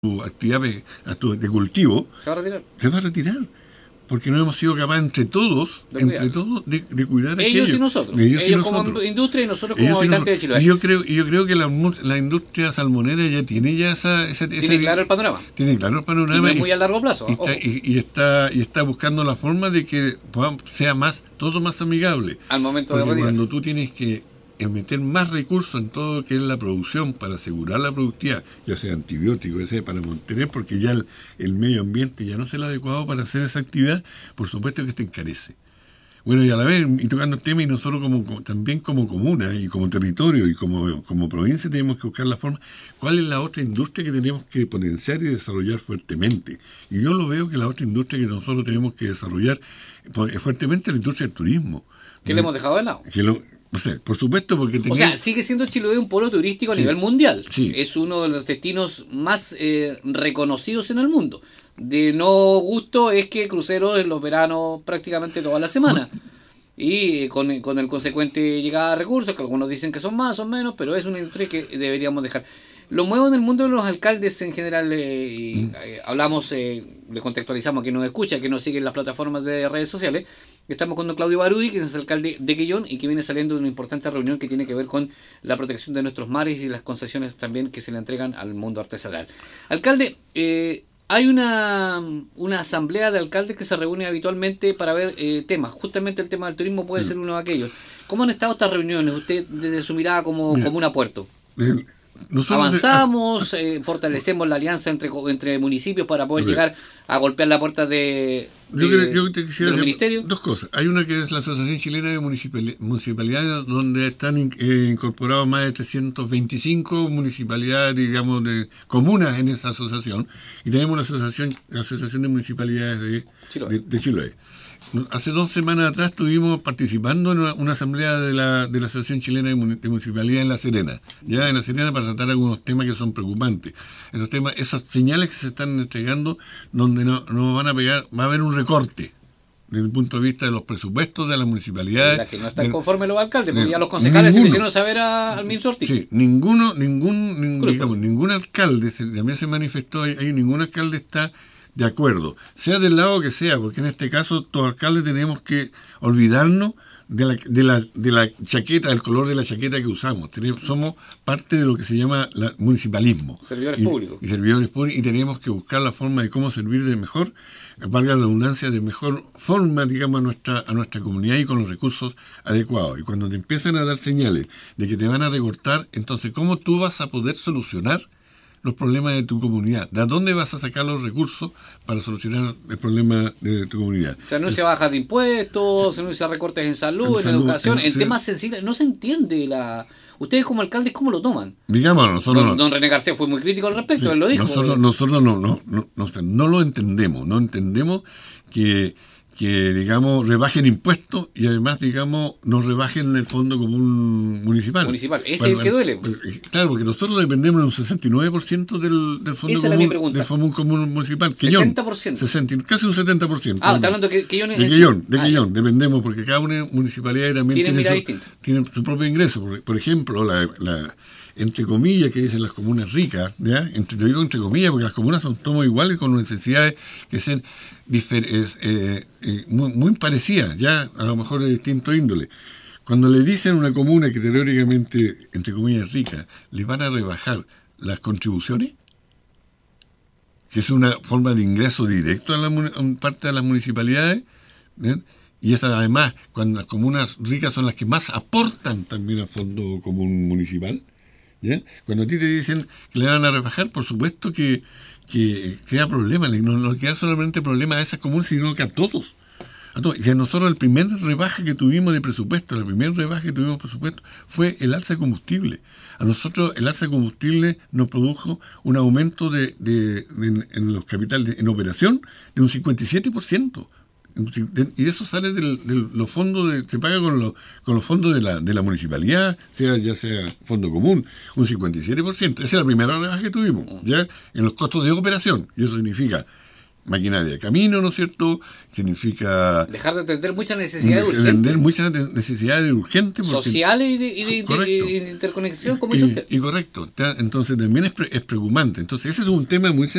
tu actividad de cultivo, Se va a retirar. se va a retirar. Porque no hemos sido capaces entre todos de cuidar ellos aquello. y nosotros. Ellos y como nosotros. industria y nosotros como habitantes de Chiloé. Y yo creo que la industria salmonera ya tiene ya tiene claro el panorama. Tiene claro el panorama. Y no es muy a largo plazo. Y está buscando la forma de que sea todo más amigable. Al momento porque de retirarse. Cuando tú tienes que meter más recursos en todo lo que es la producción para asegurar la productividad, ya sea antibióticos, ya sea para mantener, porque ya el medio ambiente ya no es el adecuado para hacer esa actividad, por supuesto que te encarece. Bueno, y a la vez, y tocando el tema, y nosotros también como comuna, y como territorio, y como provincia, tenemos que buscar la forma, ¿cuál es la otra industria que tenemos que potenciar y desarrollar fuertemente? Y yo lo veo que la otra industria que nosotros tenemos que desarrollar fuertemente es la industria del turismo. ¿Qué le hemos dejado de lado? O sea, por supuesto, porque sigue siendo Chiloé un polo turístico a nivel mundial. Sí. Es uno de los destinos más reconocidos en el mundo. De no gusto es que cruceros en los veranos prácticamente toda la semana. Y con el consecuente llegada de recursos, que algunos dicen que son más, son menos, pero es una industria que deberíamos dejar. Lo muevo en el mundo de los alcaldes en general. Hablamos, le contextualizamos a quien nos escucha, que nos sigue en las plataformas de redes sociales. Estamos con don Claudio Barudi, que es alcalde de Quellón y que viene saliendo de una importante reunión que tiene que ver con la protección de nuestros mares y las concesiones también que se le entregan al mundo artesanal. Alcalde, hay una asamblea de alcaldes que se reúne habitualmente para ver temas. Justamente el tema del turismo puede ser uno de aquellos. ¿Cómo han estado estas reuniones? Usted, desde su mirada como Comuna Puerto. ¿Avanzamos? ¿Fortalecemos la alianza entre municipios para poder llegar a golpear la puerta de yo te quisiera los decir ministerios? Dos cosas. Hay una que es la Asociación Chilena de Municipalidades, donde están incorporados más de 325 municipalidades, digamos, de comunas en esa asociación. Y tenemos la Asociación de Municipalidades de Chiloé. Hace 2 semanas atrás estuvimos participando en una asamblea de la Asociación Chilena de Municipalidad en La Serena, ya en La Serena, para tratar algunos temas que son preocupantes. Esos temas, esas señales que se están entregando, donde no van a pegar, va a haber un recorte desde el punto de vista de los presupuestos de las municipalidades. La que no están conformes los alcaldes, porque ya los concejales se le hicieron saber al ministro Ortiz. Sí, ningún alcalde, también se manifestó, ningún alcalde está de acuerdo, sea del lado que sea, porque en este caso todos alcaldes tenemos que olvidarnos de la chaqueta, del color de la chaqueta que usamos. Somos parte de lo que se llama municipalismo. Servidores públicos. Y servidores públicos, y tenemos que buscar la forma de cómo servir de mejor, valga la redundancia, de mejor forma, digamos, a nuestra comunidad y con los recursos adecuados. Y cuando te empiezan a dar señales de que te van a recortar, entonces, ¿cómo tú vas a poder solucionar los problemas de tu comunidad? ¿De dónde vas a sacar los recursos para solucionar el problema de tu comunidad? Se anuncia bajas de impuestos, se anuncia recortes en salud, en educación, en temas sensibles. No se entiende Ustedes como alcaldes, ¿cómo lo toman? Digamos, nosotros don René García fue muy crítico al respecto, sí, él lo dijo. Nosotros no lo entendemos. No entendemos que digamos, rebajen impuestos y además, digamos, nos rebajen el fondo común municipal. Ese es el que duele. Claro, porque nosotros dependemos de un 69% del fondo común municipal. Quellón, 70%. Casi un 70%. Está hablando de Quellón. De Quellón, dependemos, porque cada una municipalidad también tiene su propio ingreso. Por ejemplo, entre comillas, que dicen las comunas ricas, ¿ya? Lo digo entre comillas, porque las comunas son todos iguales, con necesidades que sean muy parecidas, ya a lo mejor de distinto índole. Cuando le dicen a una comuna que teóricamente, entre comillas, rica, le van a rebajar las contribuciones, que es una forma de ingreso directo a parte de las municipalidades, ¿bien? Y esa, además, cuando las comunas ricas son las que más aportan también al fondo común municipal, ¿ya? Cuando a ti te dicen que le van a rebajar, por supuesto que crea problemas, no queda solamente problemas a esas comunas, sino que a todos. Y a nosotros el primer rebaja que tuvimos de presupuesto, fue el alza de combustible. A nosotros el alza de combustible nos produjo un aumento en los capitales en operación de un 57%. Y eso sale de los fondos, se paga con los fondos de la municipalidad, ya sea fondo común, un 57%. Esa es la primera rebaja que tuvimos, ya en los costos de operación. Y eso significa maquinaria de camino, ¿no es cierto? Significa dejar de atender muchas necesidades atender urgentes, muchas necesidades urgentes. sociales y de interconexión, como dice usted. Y correcto. Entonces también es preocupante. Entonces ese es un tema muy